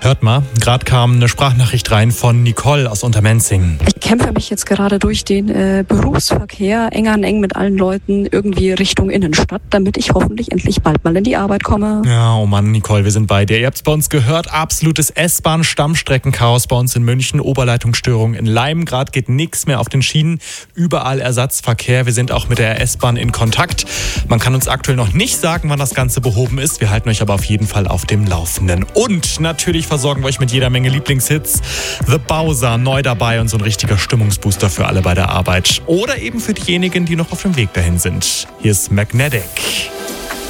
Hört mal, gerade kam eine Sprachnachricht rein von Nicole aus Untermenzing. Ich kämpfe mich jetzt gerade durch den Berufsverkehr eng an eng mit allen Leuten irgendwie Richtung Innenstadt, damit ich hoffentlich endlich bald mal in die Arbeit komme. Ja, oh Mann, Nicole, wir sind bei dir. Ihr habt's bei uns gehört, absolutes S-Bahn-Stammstreckenchaos bei uns in München, Oberleitungsstörung in Leim. Gerade geht nichts mehr auf den Schienen, überall Ersatzverkehr. Wir sind auch mit der S-Bahn in Kontakt. Man kann uns aktuell noch nicht sagen, wann das Ganze behoben ist. Wir halten euch aber auf jeden Fall auf dem Laufenden. Und natürlich versorgen wir euch mit jeder Menge Lieblingshits. The Bowser neu dabei und so ein richtiger Stimmungsbooster für alle bei der Arbeit. Oder eben für diejenigen, die noch auf dem Weg dahin sind. Hier ist Magnetic.